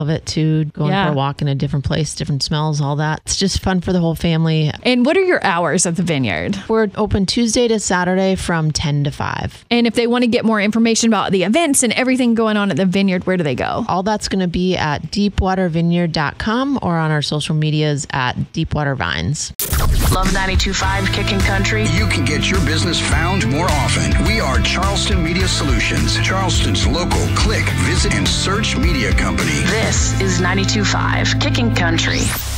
Love it too. Going for a walk in a different place, different smells, all that. It's just fun for the whole family. And what are your hours at the vineyard? We're open Tuesday to Saturday from 10 to 5. And if they want to get more information about the events and everything going on at the vineyard, where do they go? All that's going to be at deepwatervineyard.com or on our social medias at Deepwater Vines. Love 92.5 Kicking Country. You can get your business found more often. We are Charleston Media Solutions, Charleston's local click, visit, and search media company. This is 92.5 Kicking Country.